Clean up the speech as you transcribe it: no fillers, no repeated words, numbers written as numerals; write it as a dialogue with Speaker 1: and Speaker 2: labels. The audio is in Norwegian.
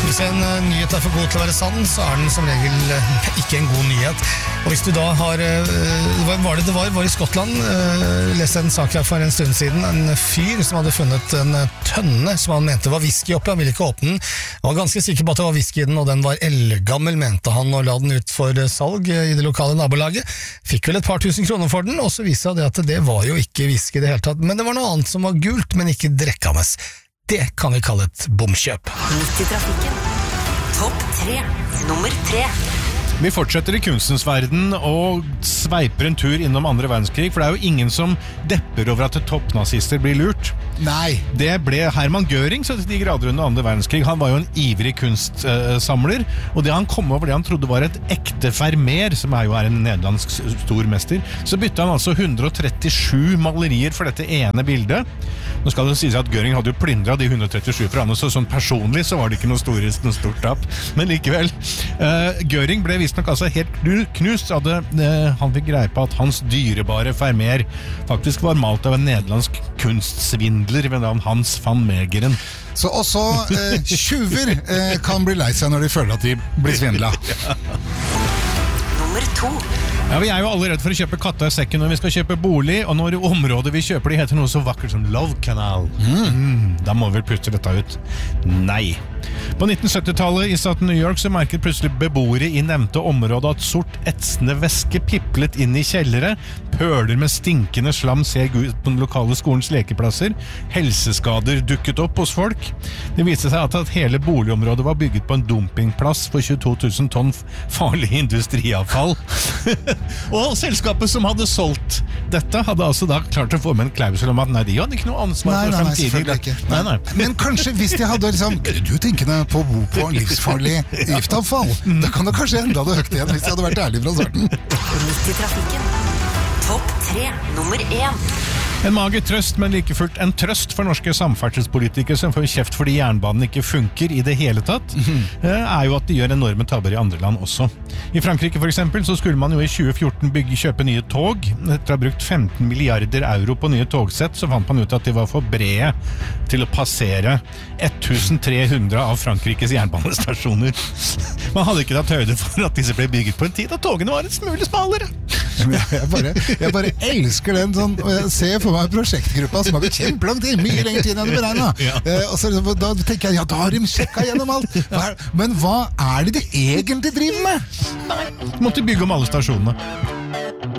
Speaker 1: Hvis en nyhet for god til å være sann, så den som regel ikke en god nyhet. Og hvis du da har, det var i Skottland, leste en sak her for en stund siden, en fyr som hadde funnet en tønne som han mente var whisky oppi, han ville ikke åpne den. Han var ganske sikker på at det var whisky i den, og den var eldgammel, mente han, og la den ut for salg i det lokale nabolaget. Fikk vel et par tusen kroner for den, og så viste det at det var jo ikke whisky i det hele tatt, men det var noe annet som var gult, men ikke drekkende. Det kan vi kalle et bomkjøp.
Speaker 2: Midt i trafikken. Topp 3. Nummer 3.
Speaker 3: Vi fortsetter i kunstens verden og sveiper en tur innom andre verdenskrig, for det jo ingen som depper over at toppnazister blir lurt.
Speaker 4: Nei.
Speaker 3: Det ble Hermann Göring så til de grader under andre verdenskrig. Han var jo en ivrig kunstsamler, og det han kom over det han trodde var et ekte Vermeer, som jo en nederlandsk stormester, så bytte han altså 137 malerier for dette ene bildet. Nå skal det sies at Göring hadde jo plyndret de 137 for han, så sånn personlig så var det ikke noe stort tap, men likevel. Göring ble visst nok altså helt knust, han fikk greie på at hans dyrebare Vermeer faktisk var malt av en nederlandsk kunstsvindler ved navn Hans van Meegeren.
Speaker 4: Så også tjuver kan bli lei seg når de føler at de blir svindlet.
Speaker 2: Nummer 2.
Speaker 3: Ja, vi jo alle redd for å kjøpe katta i sekken når vi skal kjøpe bolig, og når området vi kjøper det heter noe så vakkert som Love Canal. Da må vi vel putte dette ut. Nei. På 1970-tallet i staten New York så merket plutselig beboere i nevnte område at sort etsende væske piplet inn i kjellere, pøler med stinkende slam seg ut på den lokale skolens lekeplasser, helseskader dukket opp hos folk. Det viste seg at hele boligområdet var bygget på en dumpingplass for 22 000 tonn farlig industriavfall. Og selskapet som hadde solgt dette hadde altså da klart å få med en klausul om at nei, de hadde ikke noe ansvar for fremtidig.
Speaker 4: Selvfølgelig ikke. Nei. Men kanskje hvis de hadde liksom, du tenkende på å bo på livsfarlig giftavfall, da kan det kanskje enda det høyt igjen hvis de hadde vært ærlige fra starten.
Speaker 2: Midt i trafikken. Topp 3. Nummer 1.
Speaker 3: En mager trøst, men like fullt en trøst for norske samferdselspolitikere som får kjeft fordi jernbanen ikke funker i det hele tatt, jo at de gjør enorme tabber i andre land også. I Frankrike for eksempel så skulle man jo i 2014 kjøpe nye tog. Etter å ha brukt 15 milliarder euro på nye togsett, så fant man ut at de var for brede til å passere 1300 av Frankrikes jernbanestasjoner. Man hadde ikke tatt høyde for at disse ble bygget på en tid da togene var en smule smalere.
Speaker 4: Jeg bare elsker den sånn, jeg ser for meg prosjektgruppa som har gått kjempelangt i, mye lenger tid enn det beregnet. Og så da tenker jeg, ja, da har de sjekket gjennom alt. Men hva det de egentlig driver med?
Speaker 3: Nei, måtte bygge om alle stasjonene.